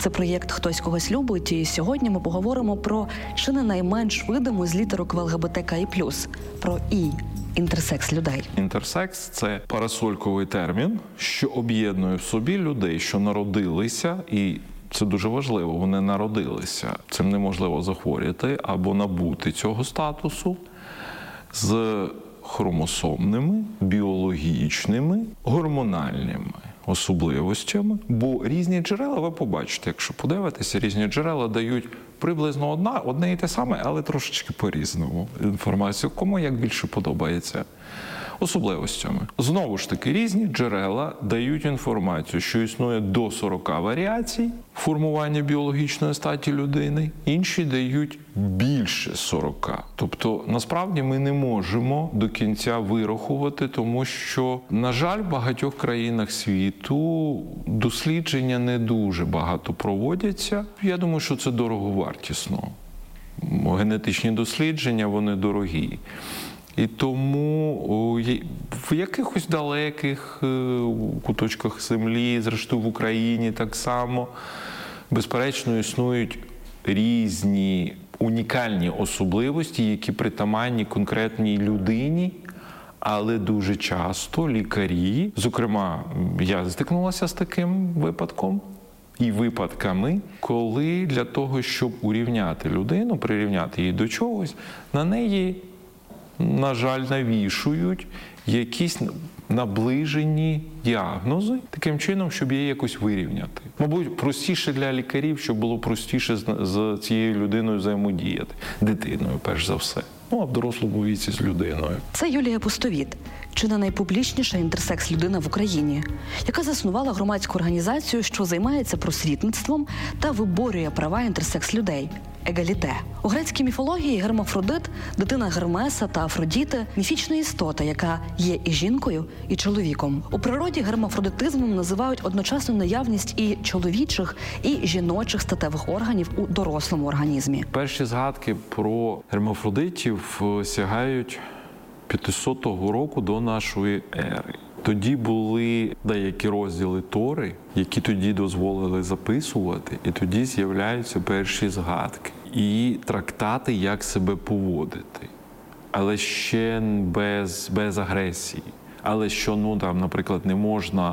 Це проєкт «Хтось когось любить», і сьогодні ми поговоримо про чи не найменш видиму з літерок ЛГБТКІ+, про інтерсекс людей. Інтерсекс – це парасольковий термін, що об'єднує в собі людей, що народилися, і це дуже важливо, вони народилися. Цим неможливо захворіти або набути цього статусу з хромосомними, біологічними, гормональними особливостями, бо різні джерела, ви побачите, якщо подивитися, різні джерела дають приблизно одне і те саме, але трошечки по-різному інформацію, кому як більше подобається. Особливостями. Знову ж таки, різні джерела дають інформацію, що існує до 40 варіацій формування біологічної статі людини, інші дають більше 40. Тобто, насправді, ми не можемо до кінця вирахувати, тому що, на жаль, в багатьох країнах світу дослідження не дуже багато проводяться. Я думаю, що це дороговартісно. Генетичні дослідження, вони дорогі. І тому в якихось далеких куточках землі, зрештою в Україні так само, безперечно, існують різні унікальні особливості, які притаманні конкретній людині, але дуже часто лікарі, зокрема, я стикнулася з таким випадком, і випадками, коли для того, щоб урівняти людину, прирівняти її до чогось, на неї, на жаль, навішують якісь наближені діагнози, таким чином, щоб її якось вирівняти. Мабуть, простіше для лікарів, щоб було простіше з цією людиною взаємодіяти. Дитиною, перш за все. А в дорослому віці з людиною. Це Юлія Пустовіт, чи не найпублічніша інтерсекс-людина в Україні, яка заснувала громадську організацію, що займається просвітництвом та виборює права інтерсекс-людей – Егаліте. У грецькій міфології Гермафродит – дитина Гермеса та Афродіти – міфічна істота, яка є і жінкою, і чоловіком. У природі гермафродитизмом називають одночасно наявність і чоловічих, і жіночих статевих органів у дорослому організмі. Перші згадки про гермафродитів сягають 500 року до нашої ери. Тоді були деякі розділи Тори, які тоді дозволили записувати, і тоді з'являються перші згадки. І трактати, як себе поводити. Але ще без агресії. Але що, наприклад, не можна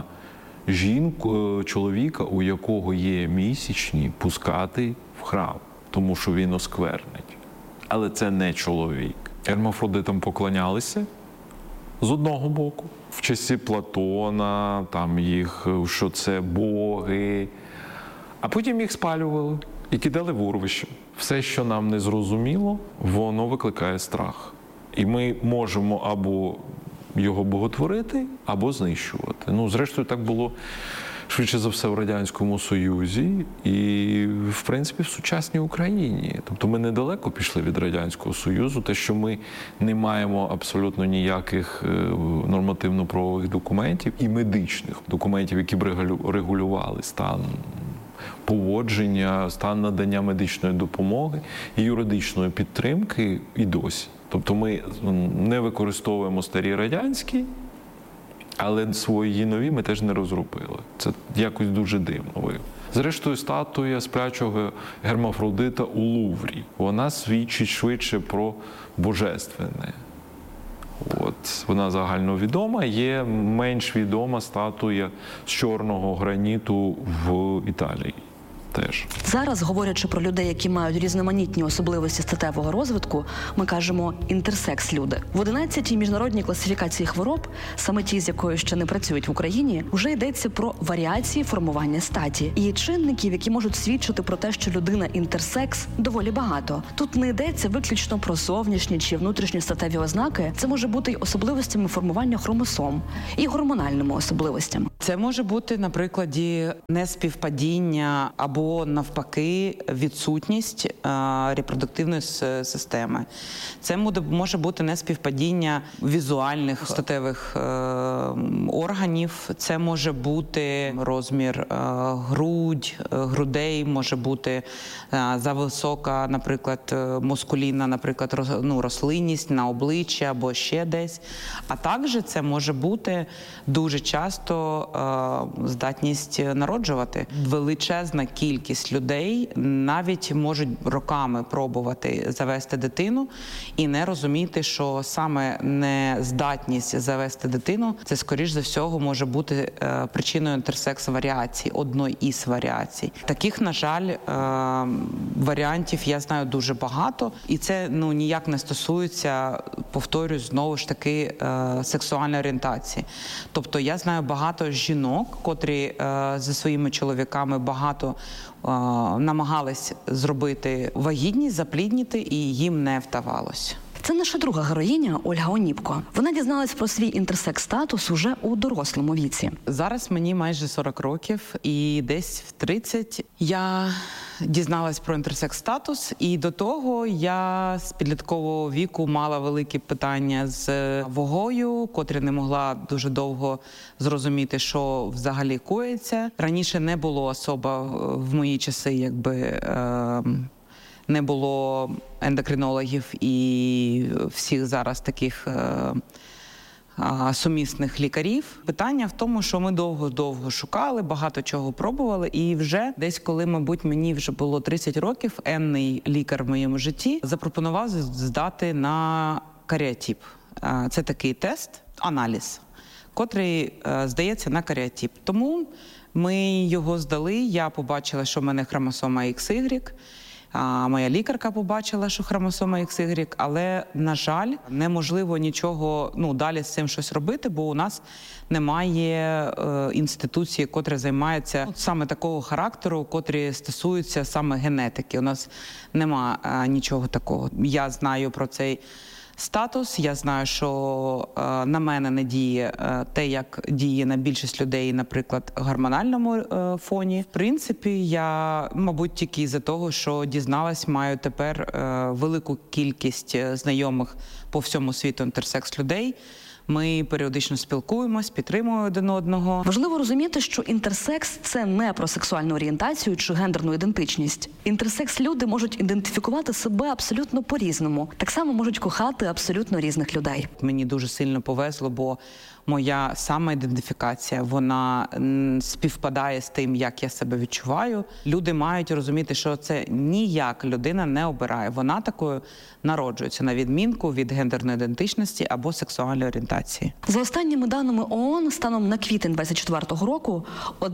чоловіка, у якого є місячні, пускати в храм, тому що він осквернить. Але це не чоловік. Гермафродитам поклонялися з одного боку. В часі Платона, що це боги. А потім їх спалювали і кидали в урвище. Все, що нам не зрозуміло, воно викликає страх. І ми можемо або його боготворити, або знищувати. Зрештою, так було швидше за все в Радянському Союзі і, в принципі, в сучасній Україні. Тобто ми недалеко пішли від Радянського Союзу. Те, що ми не маємо абсолютно ніяких нормативно-правових документів і медичних документів, які б регулювали стан поводження, стан надання медичної допомоги і юридичної підтримки і досі. Тобто ми не використовуємо старі радянські, але свої нові ми теж не розробили. Це якось дуже дивно. Зрештою, статуя сплячого Гермафродита у Луврі. Вона свідчить швидше про божественне. Вона загальновідома. Є менш відома статуя з чорного граніту в Італії. Теж. Зараз, говорячи про людей, які мають різноманітні особливості статевого розвитку, ми кажемо інтерсекс-люди. В 11-й міжнародній класифікації хвороб, саме ті, з якою ще не працюють в Україні, вже йдеться про варіації формування статі. І чинників, які можуть свідчити про те, що людина інтерсекс, доволі багато. Тут не йдеться виключно про зовнішні чи внутрішні статеві ознаки. Це може бути й особливостями формування хромосом, і гормональними особливостями. Це може бути, на прикладі, неспівпадіння або навпаки відсутність репродуктивної системи. Це може бути неспівпадіння візуальних статевих органів, це може бути розмір грудей, може бути зависока, наприклад, мускулінна, наприклад, рослинність на обличчя або ще десь. А також це може бути дуже часто здатність народжувати. Величезна кількість людей навіть можуть роками пробувати завести дитину і не розуміти, що саме нездатність завести дитину, це, скоріш за всього, може бути причиною інтерсекс-варіації, одної із варіацій. Таких, на жаль, варіантів я знаю дуже багато, і це ніяк не стосується, повторюсь, знову ж таки, сексуальної орієнтації. Тобто я знаю багато жінок, котрі зі своїми чоловіками багато намагались зробити вагітність, запліднити, і їм не вдавалося. Це наша друга героїня Ольга Оніпко. Вона дізналась про свій інтерсекс-статус уже у дорослому віці. Зараз мені майже 40 років, і десь в 30 я дізналась про інтерсекс-статус, і до того я з підліткового віку мала великі питання з вагою, котрі не могла дуже довго зрозуміти, що взагалі коїться. Раніше не було особа в мої часи, не було ендокринологів і всіх зараз таких сумісних лікарів. Питання в тому, що ми довго шукали, багато чого пробували, і вже десь, коли, мабуть, мені вже було 30 років, енний лікар в моєму житті запропонував здати на каріотип. Це такий тест, аналіз, котрий здається на каріотип. Тому ми його здали, я побачила, що в мене хромосома XY, моя лікарка побачила, що хромосома XY, але, на жаль, неможливо нічого далі з цим щось робити, бо у нас немає інституції, котра займається саме такого характеру, котрі стосуються саме генетики. У нас нема нічого такого. Я знаю про цей статус, я знаю, що на мене не діє те, як діє на більшість людей, наприклад, гормональному фоні. В принципі, я, мабуть, тільки із-за того, що дізналась, маю тепер велику кількість знайомих по всьому світу інтерсекс людей. Ми періодично спілкуємось, підтримуємо один одного. Важливо розуміти, що інтерсекс – це не про сексуальну орієнтацію чи гендерну ідентичність. Інтерсекс-люди можуть ідентифікувати себе абсолютно по-різному. Так само можуть кохати абсолютно різних людей. Мені дуже сильно повезло, бо моя самоідентифікація, вона співпадає з тим, як я себе відчуваю. Люди мають розуміти, що це ніяк людина не обирає. Вона такою народжується, на відмінку від гендерної ідентичності або сексуальної орієнтації. За останніми даними ООН, станом на квітень 2024 року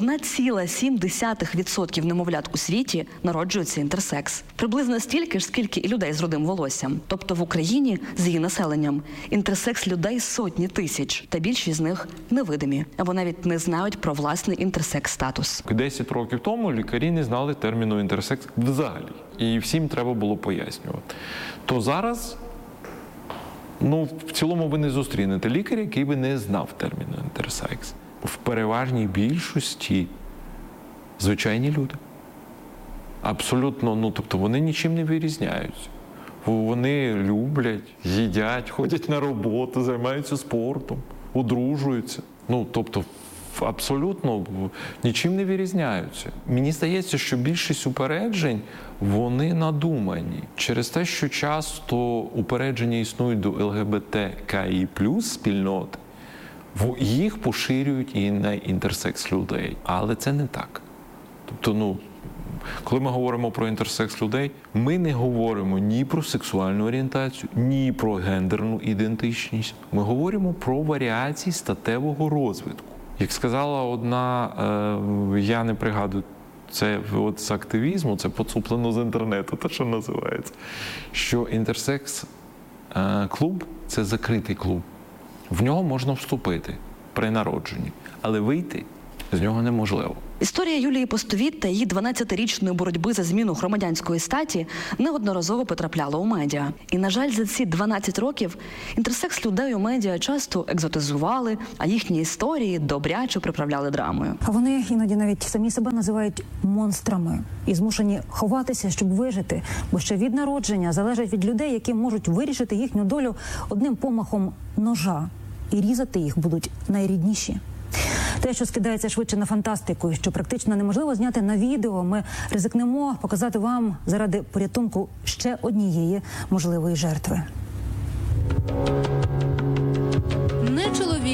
1,7% немовлят у світі народжується інтерсекс. Приблизно стільки ж, скільки і людей з рудим волоссям. Тобто в Україні з її населенням інтерсекс людей сотні тисяч, та більшість з них невидимі, або навіть не знають про власний інтерсекс-статус. 10 років тому лікарі не знали терміну інтерсекс взагалі. І всім треба було пояснювати. То зараз, в цілому ви не зустрінете лікаря, який би не знав терміну інтерсекс. В переважній більшості звичайні люди. Абсолютно, тобто вони нічим не вирізняються. Вони люблять, їдять, ходять на роботу, займаються спортом, одружуються. Тобто абсолютно нічим не вирізняються. Мені здається, що більшість упереджень, вони надумані. Через те, що часто упередження існують до ЛГБТКІ+ спільноти, їх поширюють і на інтерсекс людей. Але це не так. Тобто, коли ми говоримо про інтерсекс людей, ми не говоримо ні про сексуальну орієнтацію, ні про гендерну ідентичність. Ми говоримо про варіації статевого розвитку. Як сказала одна, я не пригадую, це з активізму, це поцуплено з інтернету, те, що називається, що інтерсекс-клуб – це закритий клуб. В нього можна вступити при народженні, але вийти з нього неможливо. Історія Юлії Постовіт та її 12-річної боротьби за зміну громадянської статі неодноразово потрапляла у медіа. І, на жаль, за ці 12 років інтерсекс людей у медіа часто екзотизували, а їхні історії добряче приправляли драмою. А вони іноді навіть самі себе називають монстрами і змушені ховатися, щоб вижити, бо ще від народження залежать від людей, які можуть вирішити їхню долю одним помахом ножа, і різати їх будуть найрідніші. Те, що скидається швидше на фантастику і що практично неможливо зняти на відео, ми ризикнемо показати вам заради порятунку ще однієї можливої жертви. Не чоловік і не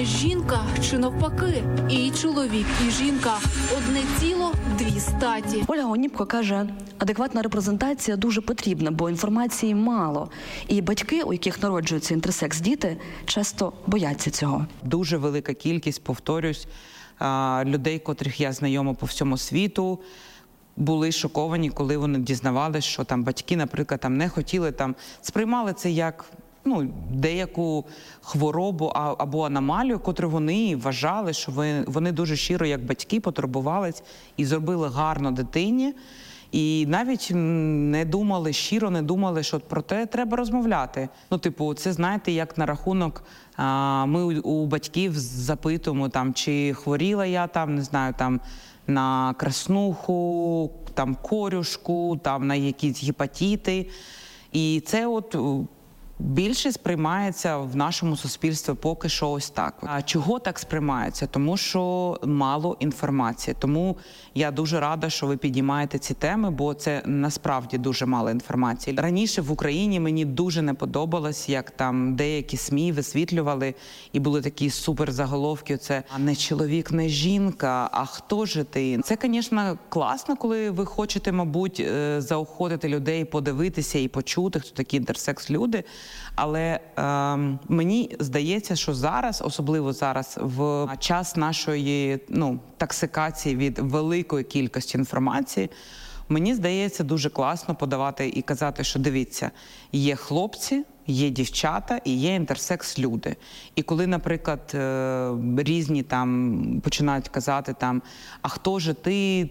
не жінка чи навпаки? І чоловік, і жінка – одне тіло, дві статі. Ольга Оніпко каже, адекватна репрезентація дуже потрібна, бо інформації мало. І батьки, у яких народжуються інтерсекс-діти, часто бояться цього. Дуже велика кількість, повторюсь, людей, котрих я знайома по всьому світу, були шоковані, коли вони дізнавалися, що там батьки, наприклад, там не хотіли, там сприймали це як деяку хворобу або аномалію, котру вони вважали, що вони дуже щиро, як батьки, потурбувались і зробили гарно дитині. І навіть щиро не думали, що про те треба розмовляти. Це, знаєте, як на рахунок, ми у батьків запитуємо, чи хворіла я на краснуху, корюшку, на якісь гепатити. І це більше сприймається в нашому суспільстві поки що ось так. А чого так сприймається? Тому що мало інформації. Тому я дуже рада, що ви підіймаєте ці теми, бо це насправді дуже мало інформації. Раніше в Україні мені дуже не подобалось, як там деякі СМІ висвітлювали, і були такі суперзаголовки, це «не чоловік, не жінка, а хто же ти?». Це, звісно, класно, коли ви хочете, мабуть, заохотити людей подивитися і почути, хто такі інтерсекс-люди. Але мені здається, що зараз, особливо зараз, в час нашої токсикації від великої кількості інформації, мені здається, дуже класно подавати і казати, що дивіться, є хлопці, є дівчата і є інтерсекс-люди. І коли, наприклад, різні починають казати а хто же ти,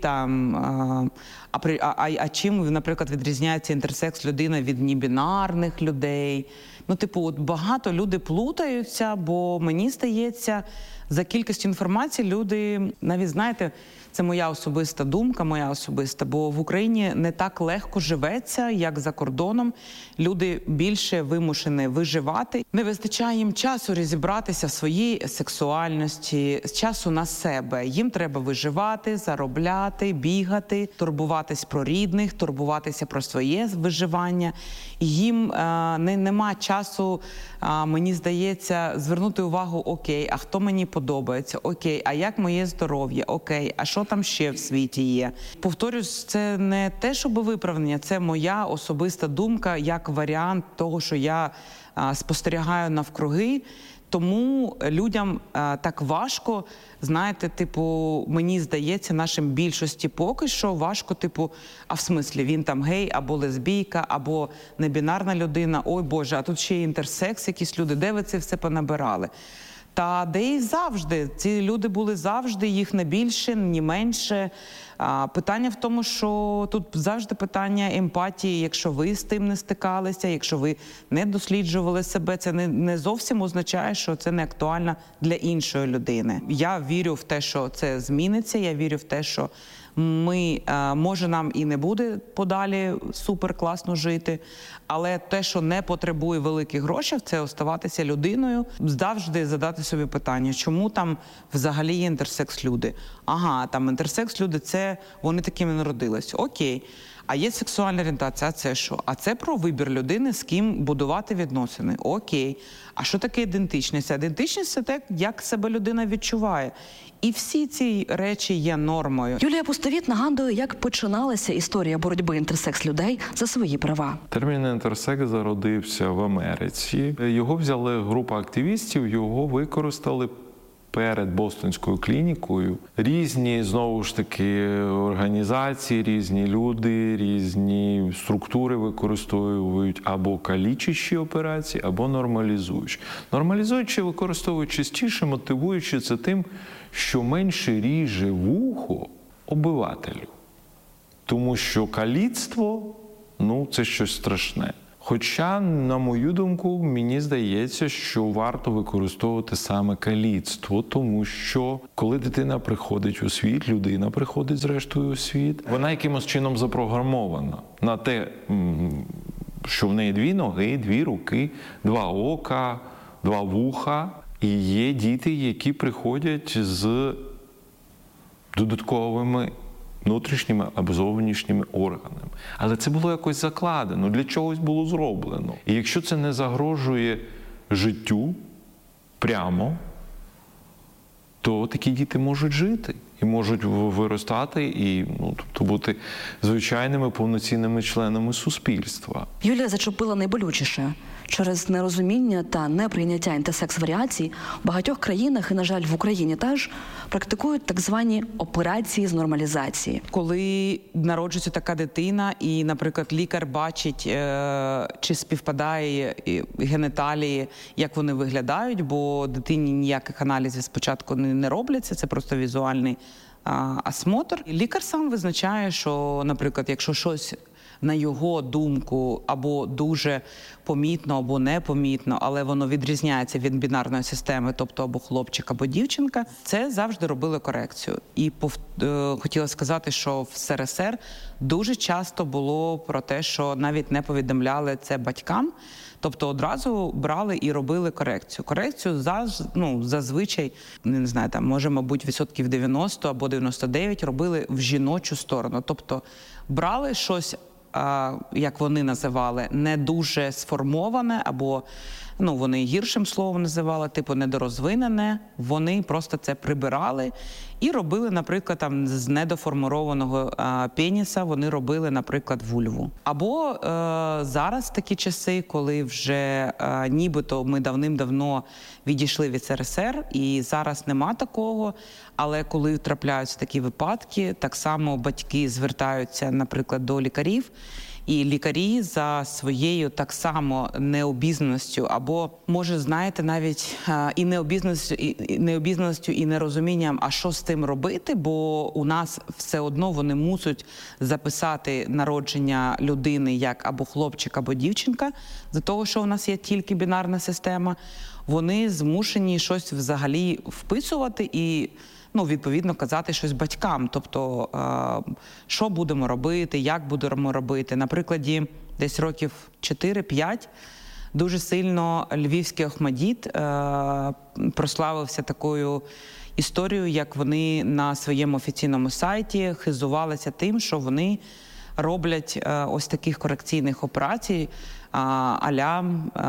а чим, наприклад, відрізняється інтерсекс-людина від небінарних людей. Багато люди плутаються, бо мені здається, за кількістю інформації люди, навіть, знаєте, це моя особиста думка, бо в Україні не так легко живеться, як за кордоном. Люди більше вимушені виживати. Не вистачає їм часу розібратися в своїй сексуальності, часу на себе. Їм треба виживати, заробляти, бігати, турбуватись про рідних, турбуватися про своє виживання. І їм нема часу, мені здається, звернути увагу, окей, а хто мені подобається, окей, а як моє здоров'я, окей, а що там ще в світі є. Повторюсь, це не те, щоб виправдання, це моя особиста думка, як варіант того, що я спостерігаю навкруги. Тому людям так важко, знаєте, мені здається, нашим більшості поки що важко, а в смислі, він гей, або лесбійка, або небінарна людина, ой Боже, а тут ще є інтерсекс, якісь люди, де ви це все понабирали? Та де і завжди. Ці люди були завжди, їх не більше, не менше. Питання в тому, що тут завжди питання емпатії. Якщо ви з тим не стикалися, якщо ви не досліджували себе, це не зовсім означає, що це не актуально для іншої людини. Я вірю в те, що це зміниться, я вірю в те, що може нам і не буде подалі супер класно жити, але те, що не потребує великих грошей, це оставатися людиною, завжди задати собі питання, чому там взагалі є інтерсекс-люди? Ага, інтерсекс-люди, це вони такими народились. Окей. А є сексуальна орієнтація, а це що? А це про вибір людини, з ким будувати відносини. Окей. А що таке ідентичність? Ідентичність – це те, як себе людина відчуває. І всі ці речі є нормою. Юлія Пустовіт нагадує, як починалася історія боротьби інтерсекс-людей за свої права. Термін інтерсекс зародився в Америці. Його взяли група активістів, його використали перед Бостонською клінікою. Різні, знову ж таки, організації, різні люди, різні структури використовують або калічачі операції, або нормалізуючі. Нормалізуючі використовують частіше, мотивуючи це тим, що менше ріже вухо обивателю. Тому що каліцтво, це щось страшне. Хоча, на мою думку, мені здається, що варто використовувати саме каліцтво, тому що коли дитина приходить у світ, людина приходить зрештою у світ, вона якимось чином запрограмована на те, що в неї 2 ноги, 2 руки, 2 ока, 2 вуха. І є діти, які приходять з додатковими внутрішніми або зовнішніми органами. Але це було якось закладено, для чогось було зроблено. І якщо це не загрожує життю прямо, то такі діти можуть жити і можуть виростати і тобто бути звичайними повноцінними членами суспільства. Юлія зачепила найболючіше. Через нерозуміння та неприйняття інтерсекс-варіацій в багатьох країнах, і, на жаль, в Україні теж, практикують так звані операції з нормалізації. Коли народжується така дитина і, наприклад, лікар бачить, чи співпадає геніталії, як вони виглядають, бо дитині ніяких аналізів спочатку не робляться, це просто візуальний осмотр. Лікар сам визначає, що, наприклад, якщо щось на його думку або дуже помітно, або непомітно, але воно відрізняється від бінарної системи, тобто або хлопчик, або дівчинка, це завжди робили корекцію. І хотіла сказати, що в СРСР дуже часто було про те, що навіть не повідомляли це батькам, тобто одразу брали і робили корекцію. Корекцію зазвичай, не знаю, там, може, мабуть, 90% або 99% робили в жіночу сторону. Тобто брали щось, як вони називали, не дуже сформоване, або вони гіршим словом називали, типу недорозвинене, вони просто це прибирали і робили, наприклад, там з недоформованого пеніса вони робили, наприклад, вульву. Або зараз такі часи, коли вже нібито ми давним-давно відійшли від СРСР, і зараз нема такого, але коли трапляються такі випадки, так само батьки звертаються, наприклад, до лікарів, і лікарі за своєю так само необізнаністю, або, може, знаєте, навіть і необізнаністю, і нерозумінням, а що з тим робити, бо у нас все одно вони мусять записати народження людини як або хлопчик, або дівчинка, за того, що у нас є тільки бінарна система, вони змушені щось взагалі вписувати і відповідно, казати щось батькам. Тобто, що будемо робити, як будемо робити. На прикладі десь років 4-5 дуже сильно львівський Охмадіт прославився такою історією, як вони на своєму офіційному сайті хизувалися тим, що вони роблять ось таких корекційних операцій а-ля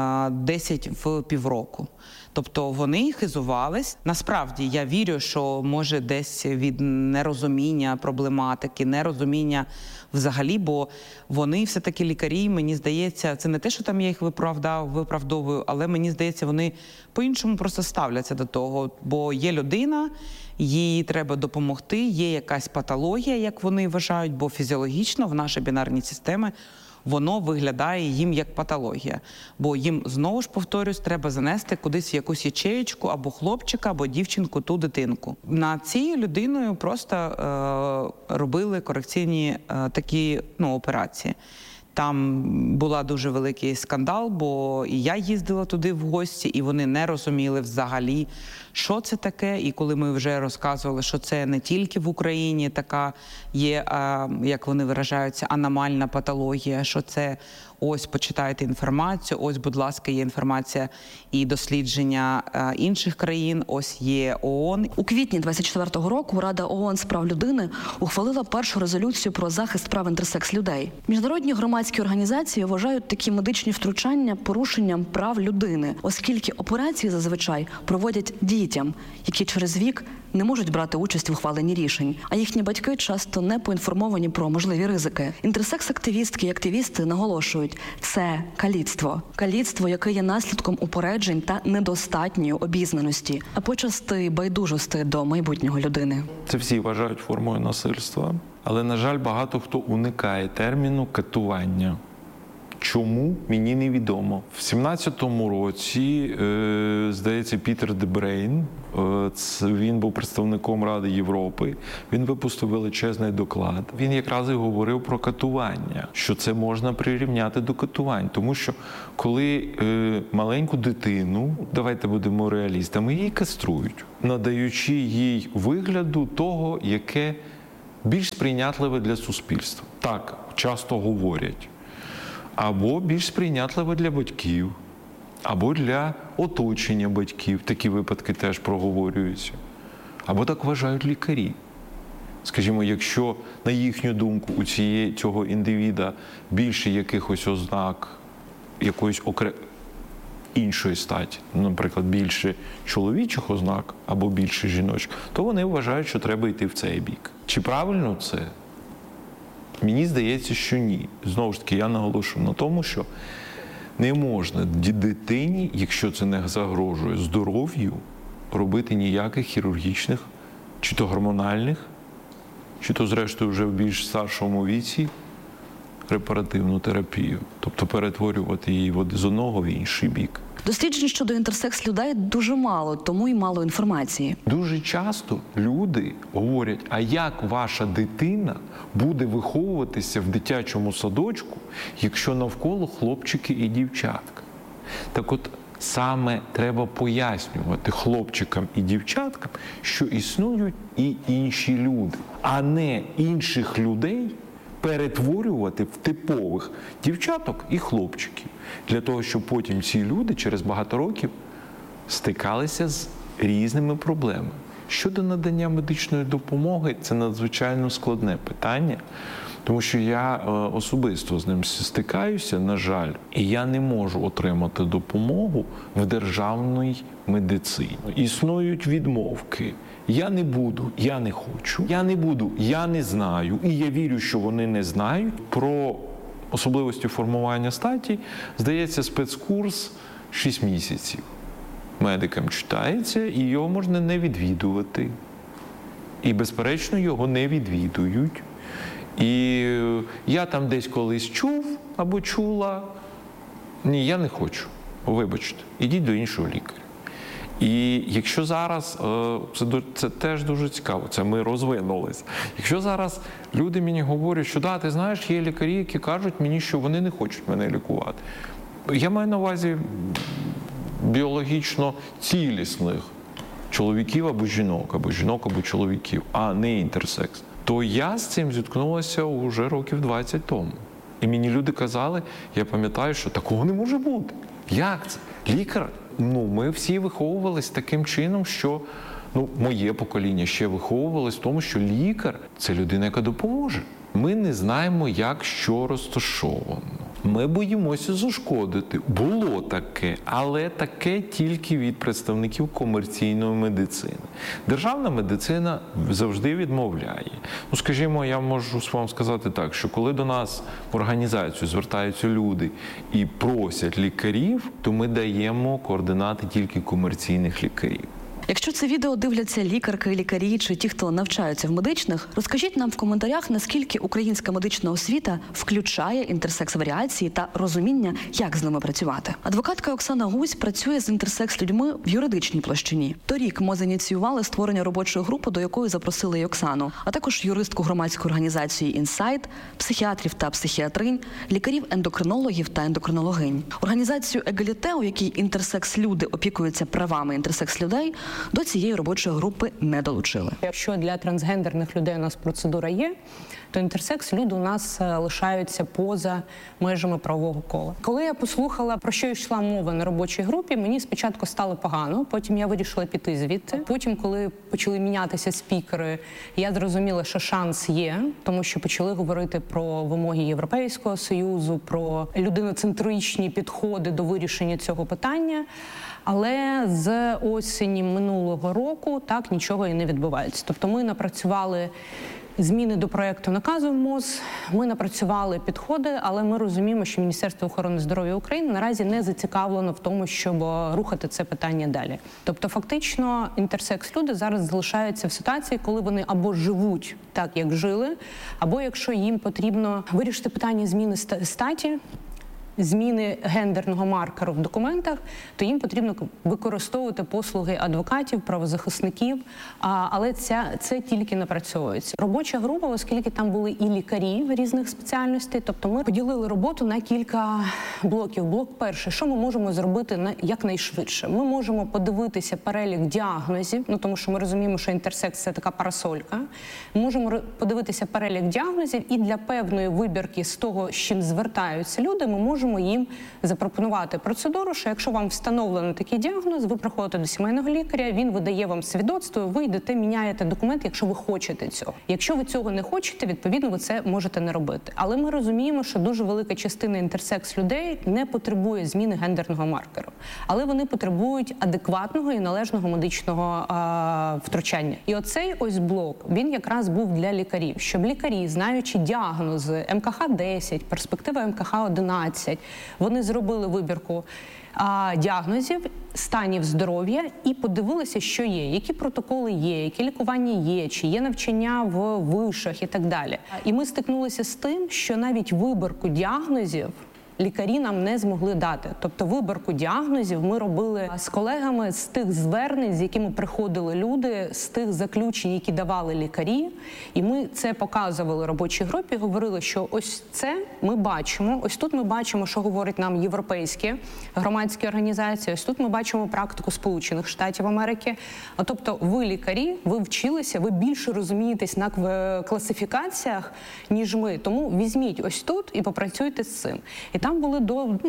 10 в півроку. Тобто вони хизувались. Насправді, я вірю, що може десь від нерозуміння проблематики, нерозуміння взагалі, бо вони все-таки лікарі, мені здається, це не те, що там я їх виправдовую, але мені здається, вони по-іншому просто ставляться до того, бо є людина, їй треба допомогти, є якась патологія, як вони вважають, бо фізіологічно в нашій бінарній системі воно виглядає їм як патологія. Бо їм, знову ж повторюсь, треба занести кудись в якусь ячеєчку або хлопчика, або дівчинку, ту дитинку. Над цією людиною просто робили корекційні такі операції. Там була дуже великий скандал, бо і я їздила туди в гості, і вони не розуміли взагалі, що це таке. І коли ми вже розказували, що це не тільки в Україні така є, як вони виражаються, аномальна патологія, що це ось почитайте інформацію, ось, будь ласка, є інформація і дослідження інших країн, ось є ООН. У квітні 24-го року Рада ООН з прав людини ухвалила першу резолюцію про захист прав інтерсекс-людей. Міжнародні громадські організації вважають такі медичні втручання порушенням прав людини, оскільки операції зазвичай проводять дітям, які через вік не можуть брати участь в ухваленні рішень, а їхні батьки часто не поінформовані про можливі ризики. Інтерсекс-активістки і активісти наголошують, це каліцтво. Каліцтво, яке є наслідком упереджень та недостатньої обізнаності, а почасти байдужості до майбутнього людини. Це всі вважають формою насильства, але, на жаль, багато хто уникає терміну катування. Чому, мені невідомо. В 17-му році, здається, Пітер Дебрейн, він був представником Ради Європи, він випустив величезний доклад. Він якраз і говорив про катування, що це можна прирівняти до катувань. Тому що коли маленьку дитину, давайте будемо реалістами, її каструють, надаючи їй вигляду того, яке більш сприйнятливе для суспільства. Так часто говорять. Або більш сприйнятливе для батьків, або для оточення батьків. Такі випадки теж проговорюються. Або так вважають лікарі. Скажімо, якщо, на їхню думку, у цього індивіда більше якихось ознак якоїсь іншої статі, наприклад, більше чоловічих ознак або більше жіночих, то вони вважають, що треба йти в цей бік. Чи правильно це? Мені здається, що ні. Знову ж таки, я наголошую на тому, що не можна дитині, якщо це не загрожує здоров'ю, робити ніяких хірургічних, чи то гормональних, чи то, зрештою, вже в більш старшому віці репаративну терапію. Тобто перетворювати її з одного в інший бік. Досліджень щодо інтерсекс людей дуже мало, тому і мало інформації. Дуже часто люди говорять, а як ваша дитина буде виховуватися в дитячому садочку, якщо навколо хлопчики і дівчатка? Так от, саме треба пояснювати хлопчикам і дівчаткам, що існують і інші люди, а не інших людей перетворювати в типових дівчаток і хлопчиків. Для того, щоб потім ці люди через багато років стикалися з різними проблемами. Щодо надання медичної допомоги, це надзвичайно складне питання, тому що я особисто з ним стикаюся, на жаль, і я не можу отримати допомогу в державній медицині. Існують відмовки. Я не буду, я не хочу, я не буду, я не знаю, і я вірю, що вони не знають. Про особливості формування статі, здається, спецкурс 6 місяців. Медикам читається, і його можна не відвідувати. І, безперечно, його не відвідують. І я там десь колись чув або чула, ні, я не хочу, вибачте, ідіть до іншого лікаря. І якщо зараз, це теж дуже цікаво, це ми розвинулись. Якщо зараз люди мені говорять, що да, ти знаєш, є лікарі, які кажуть мені, що вони не хочуть мене лікувати. Я маю на увазі біологічно цілісних чоловіків або жінок або чоловіків, а не інтерсекс. То я з цим зіткнулася вже років 20 тому. І мені люди казали, я пам'ятаю, що такого не може бути. Як це? Лікар, ми всі виховувались таким чином, що, моє покоління ще виховувалось в тому, що лікар – це людина, яка допоможе. Ми не знаємо, як що розташовано. Ми боїмося зашкодити. Було таке, але таке тільки від представників комерційної медицини. Державна медицина завжди відмовляє. Скажімо, я можу вам сказати так, що коли до нас в організацію звертаються люди і просять лікарів, то ми даємо координати тільки комерційних лікарів. Якщо це відео дивляться лікарки, лікарі чи ті, хто навчаються в медичних, розкажіть нам в коментарях, наскільки українська медична освіта включає інтерсекс-варіації та розуміння, як з ними працювати. Адвокатка Оксана Гусь працює з інтерсекс-людьми в юридичній площині. Торік МОЗ ініціювали створення робочої групи, до якої запросили й Оксану, а також юристку громадської організації «Інсайт», психіатрів та психіатринь, лікарів-ендокринологів та ендокринологинь. Організацію «Егаліте», у якій інтерсекс-люди опікуються правами інтерсекс-людей, до цієї робочої групи не долучили. Якщо для трансгендерних людей у нас процедура є, то інтерсекс-люди у нас лишаються поза межами правового кола. Коли я послухала, про що йшла мова на робочій групі, мені спочатку стало погано, потім я вирішила піти звідти. Потім, коли почали мінятися спікери, я зрозуміла, що шанс є, тому що почали говорити про вимоги Європейського Союзу, про людиноцентричні підходи до вирішення цього питання. Але з осені минулого року так нічого і не відбувається. Тобто ми напрацювали зміни до проєкту наказу МОЗ, ми напрацювали підходи, але ми розуміємо, що Міністерство охорони здоров'я України наразі не зацікавлено в тому, щоб рухати це питання далі. Тобто фактично інтерсекс-люди зараз залишаються в ситуації, коли вони або живуть так, як жили, або якщо їм потрібно вирішити питання зміни статі, зміни гендерного маркеру в документах, то їм потрібно використовувати послуги адвокатів, правозахисників, але це тільки напрацьовується. Робоча група, оскільки там були і лікарі різних спеціальностей, тобто ми поділили роботу на кілька блоків. Блок перший, що ми можемо зробити якнайшвидше? Ми можемо подивитися перелік діагнозів, тому що ми розуміємо, що інтерсекс – це така парасолька. Ми можемо подивитися перелік діагнозів і для певної вибірки з того, з чим звертаються люди, ми можемо можемо їм запропонувати процедуру, що якщо вам встановлено такий діагноз, ви приходите до сімейного лікаря, він видає вам свідоцтво, ви йдете, міняєте документ, якщо ви хочете цього. Якщо ви цього не хочете, відповідно, ви це можете не робити. Але ми розуміємо, що дуже велика частина інтерсекс людей не потребує зміни гендерного маркеру. Але вони потребують адекватного і належного медичного втручання. І оцей ось блок, він якраз був для лікарів, щоб лікарі, знаючи діагнози МКХ-10, перспектива МКХ-11, вони зробили вибірку діагнозів, станів здоров'я і подивилися, що є, які протоколи є, які лікування є, чи є навчання в вишах і так далі. І ми стикнулися з тим, що навіть вибірку діагнозів лікарі нам не змогли дати. Тобто вибірку діагнозів ми робили з колегами з тих звернень, з якими приходили люди, з тих заключень, які давали лікарі. І ми це показували робочій групі, говорили, що ось це ми бачимо, ось тут ми бачимо, що говорять нам європейські громадські організації, ось тут ми бачимо практику Сполучених Штатів Америки. Тобто ви лікарі, ви вчилися, ви більше розумієтесь на класифікаціях, ніж ми. Тому візьміть ось тут і попрацюйте з цим. І там були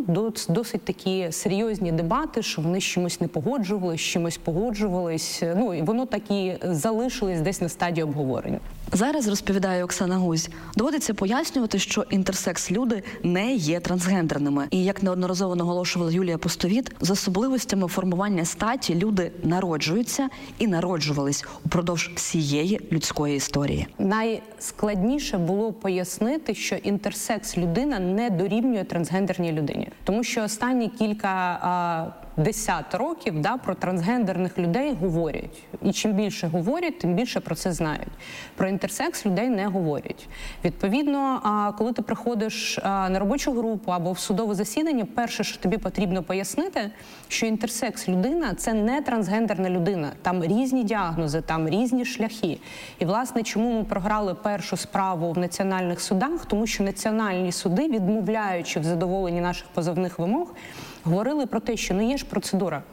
досить такі серйозні дебати, що вони з чимось не погоджувались, з чимось погоджувались. І воно так і залишилось десь на стадії обговорення. Зараз, розповідає Оксана Гузь, доводиться пояснювати, що інтерсекс-люди не є трансгендерними. І, як неодноразово наголошувала Юлія Пустовіт, з особливостями формування статі люди народжуються і народжувались упродовж всієї людської історії. Найскладніше було пояснити, що інтерсекс-людина не дорівнює трансгендерній людині. Тому що останні кілька десят років про трансгендерних людей говорять. І чим більше говорять, тим більше про це знають. Про інтерсекс людей не говорять. Відповідно, коли ти приходиш на робочу групу або в судове засідання, перше, що тобі потрібно пояснити, що інтерсекс людина – це не трансгендерна людина. Там різні діагнози, там різні шляхи. І, власне, чому ми програли першу справу в національних судах? Тому що національні суди, відмовляючи в задоволенні наших позовних вимог, говорили про те, що є ж процедура.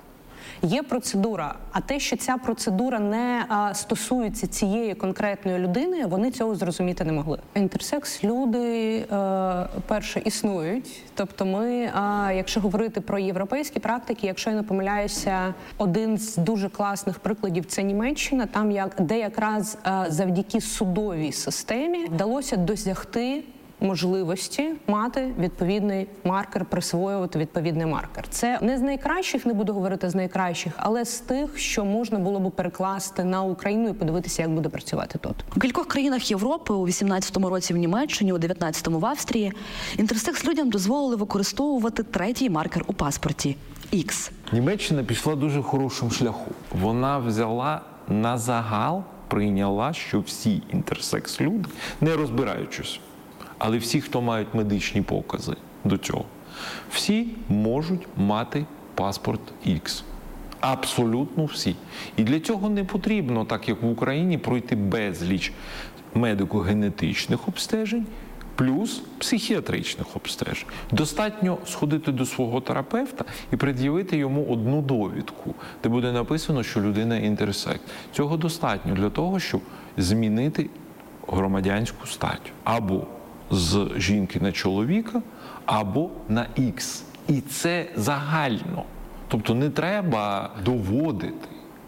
Є процедура, а те, що ця процедура не стосується цієї конкретної людини, вони цього зрозуміти не могли. Інтерсекс-люди, перше, існують. Тобто ми, якщо говорити про європейські практики, якщо я не помиляюся, один з дуже класних прикладів – це Німеччина, там де якраз завдяки судовій системі вдалося досягти можливості мати відповідний маркер, присвоювати відповідний маркер. Це не з найкращих, не буду говорити з найкращих, але з тих, що можна було б перекласти на Україну і подивитися, як буде працювати тут. У кількох країнах Європи, у 18-му році в Німеччині, у 19-му в Австрії, інтерсекс людям дозволили використовувати третій маркер у паспорті – X. Німеччина пішла дуже хорошим шляхом. Вона взяла на загал, прийняла, що всі інтерсекс-люди, не розбираючись, але всі, хто мають медичні покази до цього, всі можуть мати паспорт X. Абсолютно всі. І для цього не потрібно, так як в Україні, пройти безліч медико-генетичних обстежень плюс психіатричних обстежень. Достатньо сходити до свого терапевта і пред'явити йому одну довідку, де буде написано, що людина інтерсекс. Цього достатньо для того, щоб змінити громадянську стать. Або з жінки на чоловіка, або на X. І це загально. Тобто не треба доводити.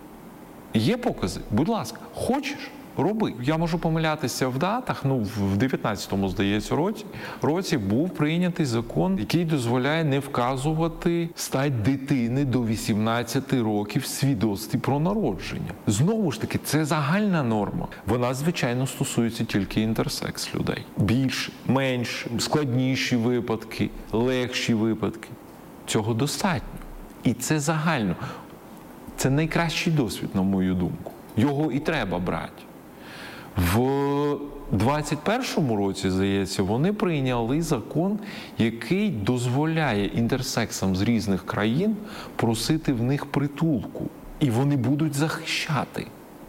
Є покази? Будь ласка, хочеш? Роби. Я можу помилятися в датах, в 19-му, здається, році був прийнятий закон, який дозволяє не вказувати стать дитини до 18 років в свідоцтві про народження. Знову ж таки, це загальна норма. Вона, звичайно, стосується тільки інтерсекс людей. Більш, менш, складніші випадки, легші випадки. Цього достатньо. І це загально. Це найкращий досвід, на мою думку. Його і треба брати. В 21-му році, здається, вони прийняли закон, який дозволяє інтерсексам з різних країн просити в них притулку. І вони будуть захищати,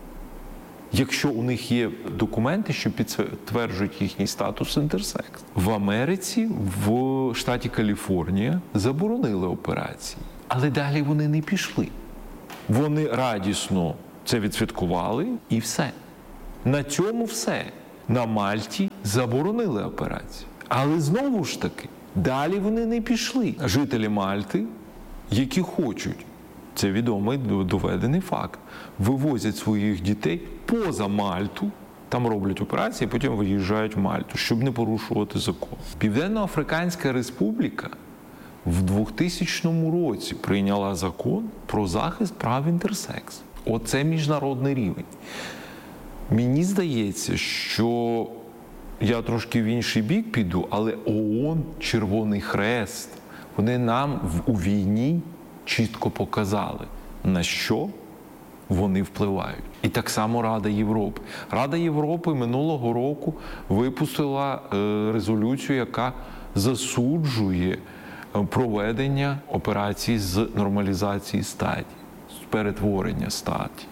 якщо у них є документи, що підтверджують їхній статус інтерсекс. В Америці, в штаті Каліфорнія заборонили операції. Але далі вони не пішли. Вони радісно це відсвяткували і все. На цьому все. На Мальті заборонили операції. Але знову ж таки, Далі вони не пішли. Жителі Мальти, які хочуть, це відомий доведений факт, вивозять своїх дітей поза Мальту, там роблять операції, потім виїжджають в Мальту, щоб не порушувати закон. Південно-Африканська Республіка в 2000 році прийняла закон про захист прав інтерсекс. Оце міжнародний рівень. Мені здається, що я трошки в інший бік піду, але ООН, Червоний Хрест, вони нам у війні чітко показали, на що вони впливають. І так само Рада Європи. Рада Європи минулого року випустила резолюцію, яка засуджує проведення операцій з нормалізації статі, з перетворення статі.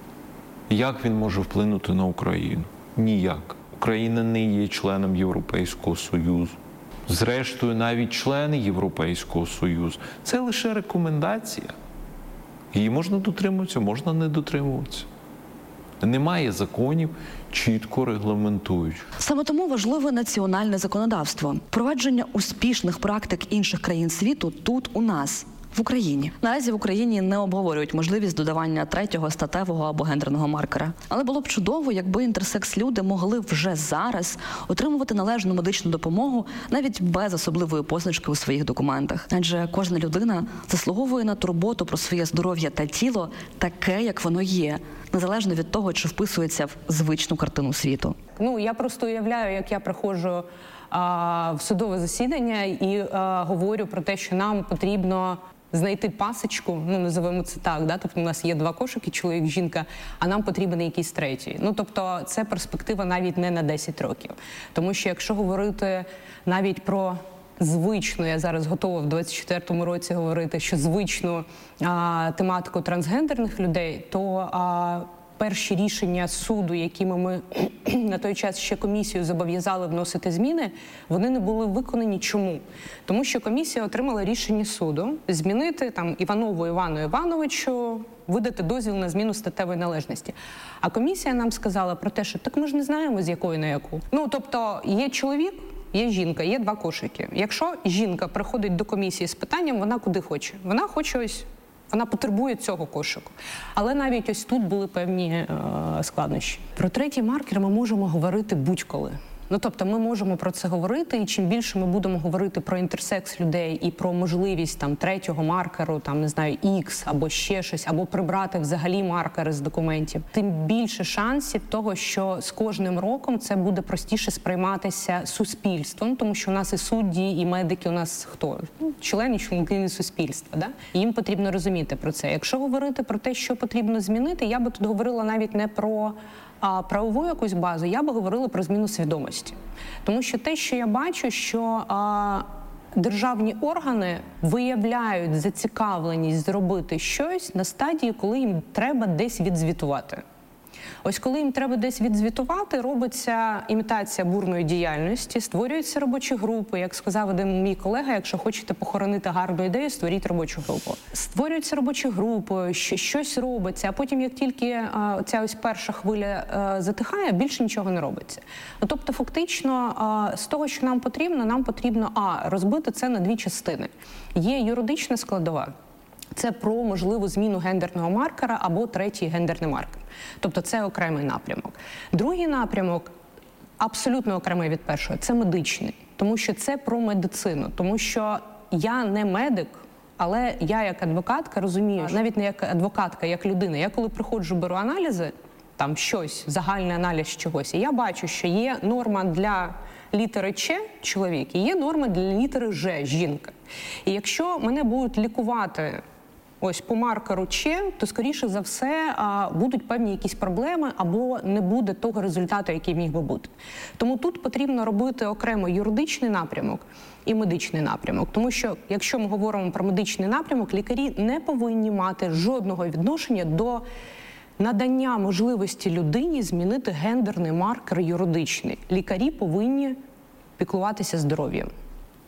Як він може вплинути на Україну? Ніяк. Україна не є членом Європейського Союзу. Зрештою, навіть члени Європейського Союзу – це лише рекомендація. Її можна дотримуватися, можна не дотримуватися. Немає законів, чітко регламентуючих. Саме тому важливе національне законодавство. Впровадження успішних практик інших країн світу тут у нас, в Україні. Наразі в Україні не обговорюють можливість додавання третього статевого або гендерного маркера. Але було б чудово, якби інтерсекс-люди могли вже зараз отримувати належну медичну допомогу навіть без особливої позначки у своїх документах. Адже кожна людина заслуговує на турботу про своє здоров'я та тіло таке, як воно є, незалежно від того, чи вписується в звичну картину світу. Я просто уявляю, як я приходжу в судове засідання і говорю про те, що нам потрібно знайти пасочку, називаємо це так, да? Тобто у нас є 2 кошики, чоловік, жінка, а нам потрібен якийсь третій. Тобто це перспектива навіть не на 10 років. Тому що якщо говорити навіть про звичну, я зараз готова в 24-му році говорити, що звичну тематику трансгендерних людей, то перші рішення суду, якими ми на той час ще комісію зобов'язали вносити зміни, вони не були виконані. Чому? Тому що комісія отримала рішення суду змінити Іванову Івану Івановичу, видати дозвіл на зміну статевої належності. А комісія нам сказала про те, що так ми ж не знаємо, з якої на яку. Тобто є чоловік, є жінка, є 2 кошики. Якщо жінка приходить до комісії з питанням, вона куди хоче? Вона хоче ось, вона потребує цього кошику. Але навіть ось тут були певні складнощі. Про третій маркер ми можемо говорити будь-коли. Тобто ми можемо про це говорити, і чим більше ми будемо говорити про інтерсекс людей і про можливість третього маркеру, X або ще щось, або прибрати взагалі маркери з документів, тим більше шансів того, що з кожним роком це буде простіше сприйматися суспільством, тому що у нас і судді, і медики у нас хто? Члени суспільства, да? І їм потрібно розуміти про це. Якщо говорити про те, що потрібно змінити, я би тут говорила навіть не про правову якусь базу, я би говорила про зміну свідомості. Тому що те, що я бачу, що державні органи виявляють зацікавленість зробити щось на стадії, коли їм треба десь відзвітувати. Ось коли їм треба десь відзвітувати, робиться імітація бурної діяльності, створюються робочі групи. Як сказав один мій колега, якщо хочете похоронити гарну ідею, створіть робочу групу. Створюються робочі групи, щось робиться, а потім, як тільки ця ось перша хвиля затихає, більше нічого не робиться. Тобто, фактично, з того, що нам потрібно розбити це на 2 частини. Є юридична складова. Це про можливу зміну гендерного маркера або третій гендерний маркер. Тобто це окремий напрямок. Другий напрямок, абсолютно окремий від першого, це медичний. Тому що це про медицину. Тому що я не медик, але я як адвокатка розумію, навіть не як адвокатка, як людина. Я коли приходжу, беру аналізи, щось, загальний аналіз чогось, і я бачу, що є норма для літери Ч – чоловік, і є норма для літери Ж – жінка. І якщо мене будуть лікувати ось по маркеру Ч, то, скоріше за все, будуть певні якісь проблеми або не буде того результату, який міг би бути. Тому тут потрібно робити окремо юридичний напрямок і медичний напрямок. Тому що, якщо ми говоримо про медичний напрямок, лікарі не повинні мати жодного відношення до надання можливості людині змінити гендерний маркер юридичний. Лікарі повинні піклуватися здоров'ям.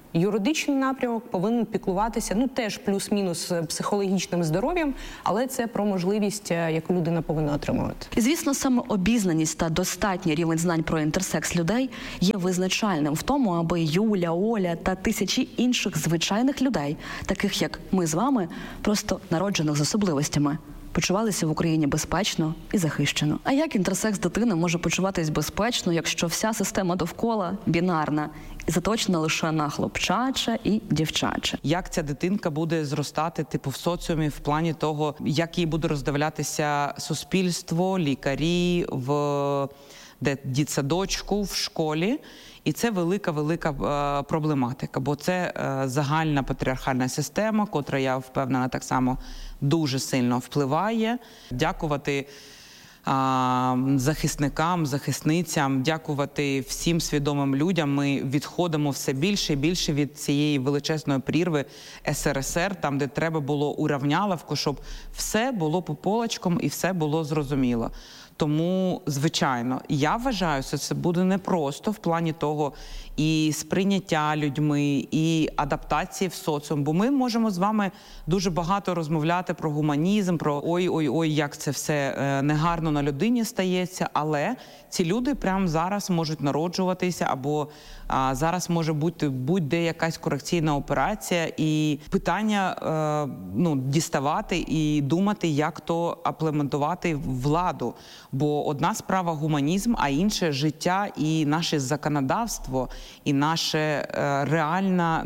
Юридичний напрямок повинен піклуватися, теж плюс-мінус психологічним здоров'ям, але це про можливість, яку людина повинна отримувати. І, звісно, саме обізнаність та достатній рівень знань про інтерсекс людей є визначальним в тому, аби Юля, Оля та тисячі інших звичайних людей, таких як ми з вами, просто народжених з особливостями, почувалися в Україні безпечно і захищено. А як інтерсекс дитина може почуватись безпечно, якщо вся система довкола бінарна і заточена лише на хлопчаче і дівчаче? Як ця дитинка буде зростати, в соціумі, в плані того, як їй буде роздивлятися суспільство, лікарі, в дитсадочку, в школі. І це велика проблематика, бо це загальна патріархальна система, котра, я впевнена, так само дуже сильно впливає. Дякувати захисникам, захисницям, дякувати всім свідомим людям. Ми відходимо все більше і більше від цієї величезної прірви СРСР, там, де треба було урівняловку, щоб все було по полочкам і все було зрозуміло. Тому, звичайно, я вважаю, що це буде непросто в плані того і сприйняття людьми, і адаптації в соціум. Бо ми можемо з вами дуже багато розмовляти про гуманізм, про ой-ой-ой, як це все негарно на людині стається, але ці люди прямо зараз можуть народжуватися, або зараз може бути будь-де якась корекційна операція, і питання діставати і думати, як то імплементувати в владу. Бо одна справа гуманізм, а інше життя і наше законодавство, і наша реальна,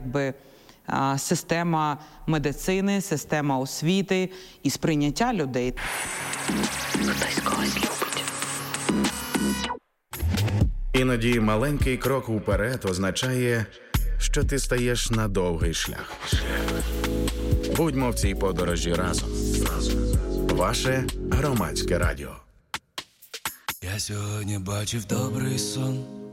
система медицини, система освіти і сприйняття людей. Хтось когось любить. Іноді маленький крок уперед означає, що ти стаєш на довгий шлях. Будьмо в цій подорожі разом. Ваше Громадське радіо. Я сьогодні бачив добрий сон.